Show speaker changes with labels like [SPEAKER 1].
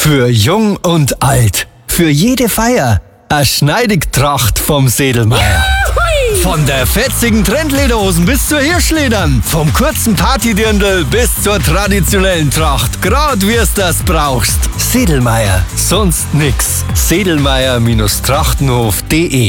[SPEAKER 1] Für Jung und Alt. Für jede Feier. Eine Schneidigtracht vom Sedlmeier. Von der fetzigen Trendlederhosen bis zur Hirschledern. Vom kurzen Partydirndl bis zur traditionellen Tracht. Grad wie's das brauchst. Sedlmeier. Sonst nix. Sedlmeier-trachtenhof.de